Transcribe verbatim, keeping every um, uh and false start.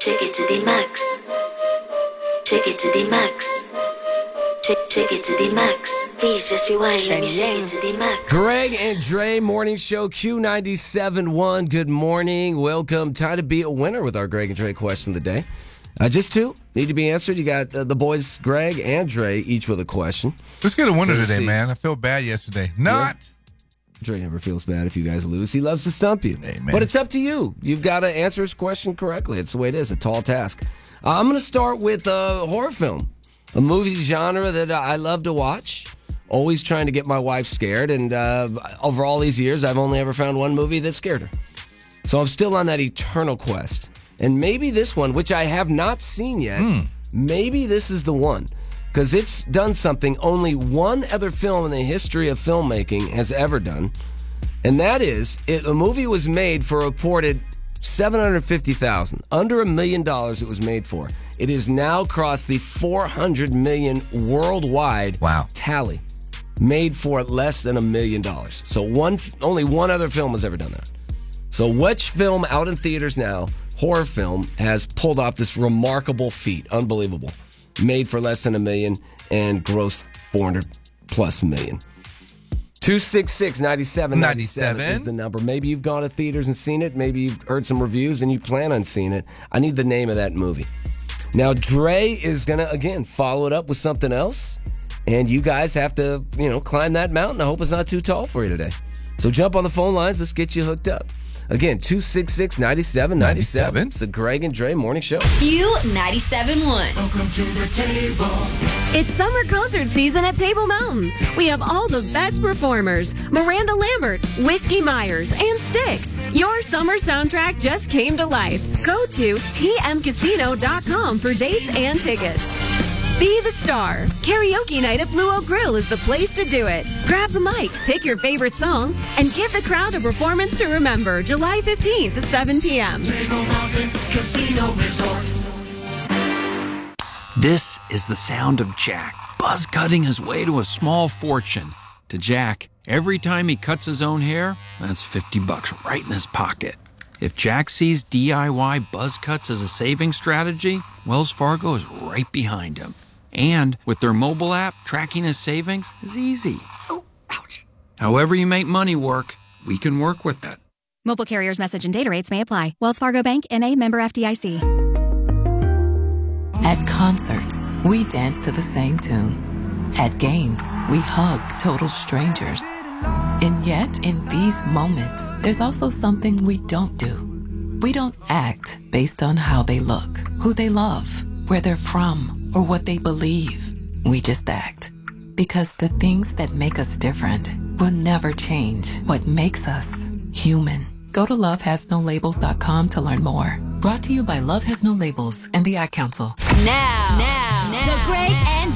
Take it to the max. Take it to the max. Take, take it to the max. Please just rewind. Let me take it to the max. Greg and Dre Morning Show, Q ninety-seven point one. Good morning. Welcome. Time to be a winner with our Greg and Dre question of the day. Uh, just two need to be answered. You got uh, the boys, Greg and Dre, each with a question. Let's get a winner So today, see. man. I felt bad yesterday. Not. Yeah. Dre never feels bad if you guys lose. He loves to stump you. Amen. But it's up to you. You've got to answer his question correctly. It's the way it is. A tall task. Uh, I'm going to start with a horror film, a movie genre that I love to watch. Always trying to get my wife scared. And uh, over all these years, I've only ever found one movie that scared her. So I'm still on that eternal quest. And maybe this one, which I have not seen yet, mm. maybe this is the one. Because it's done something only one other film in the history of filmmaking has ever done. And that is, it, a movie was made for a reported seven hundred fifty thousand dollars. Under a million dollars it was made for. It has now crossed the four hundred million dollars worldwide wow. tally. Made for less than a million dollars. So one, only one other film has ever done that. So which film out in theaters now, horror film, has pulled off this remarkable feat? Unbelievable. Made for less than a million and grossed four hundred plus million. two six six, nine seven nine seven is the number. Maybe you've gone to theaters and seen it. Maybe you've heard some reviews and you plan on seeing it. I need the name of that movie. Now, Dre is going to, again, follow it up with something else. And you guys have to, you know, climb that mountain. I hope it's not too tall for you today. So jump on the phone lines. Let's get you hooked up. Again, two six six, nine seven nine seven. It's the Greg and Dre Morning Show. Q ninety-seven point one. Welcome to the table. It's summer concert season at Table Mountain. We have all the best performers. Miranda Lambert, Whiskey Myers, and Styx. Your summer soundtrack just came to life. Go to T M casino dot com for dates and tickets. Be the star. Karaoke night at Blue Oak Grill is the place to do it. Grab the mic, pick your favorite song, and give the crowd a performance to remember July fifteenth at seven p.m. Table Mountain Casino Resort. This is the sound of Jack, buzz cutting his way to a small fortune. To Jack, every time he cuts his own hair, that's fifty bucks right in his pocket. If Jack sees D I Y buzz cuts as a saving strategy, Wells Fargo is right behind him. And with their mobile app, tracking his savings is easy. Oh, ouch. However you make money work, we can work with it. Mobile carriers' message and data rates may apply. Wells Fargo Bank, N A, member F D I C. At concerts, we dance to the same tune. At games, we hug total strangers. And yet, in these moments, there's also something we don't do. We don't act based on how they look, who they love, where they're from, or what they believe. We just act. Because the things that make us different will never change what makes us human. Go to love has no labels dot com to learn more. Brought to you by Love Has No Labels and the Ad Council. Now, now, now, the Greg and